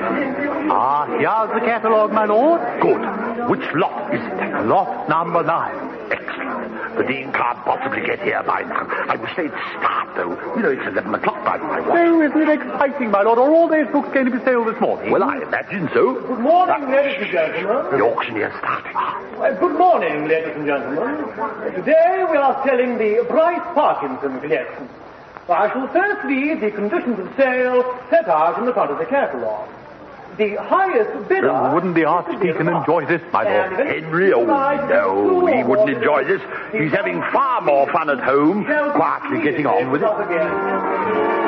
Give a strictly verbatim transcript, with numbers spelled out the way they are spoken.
Ah, here's the catalogue, my lord. Good. Which lot is it? Lot number nine. Excellent. The Dean can't possibly get here by now. I wish they'd start, though. You know, it's eleven o'clock by my watch. Oh, isn't it exciting, my lord? Are all those books going to be sold this morning? Well, I imagine so. Good morning, ladies and gentlemen. The auctioneer's starting. Uh, good morning, ladies and gentlemen. Today we are selling the Bryce Parkinson collection. I shall first read the conditions of sale set out in the front of the catalogue. The highest bidder... Oh, wouldn't the Archdeacon enjoy this, my lord? Henry, oh, no, he wouldn't enjoy this. He's having far more fun at home, quietly getting on with it.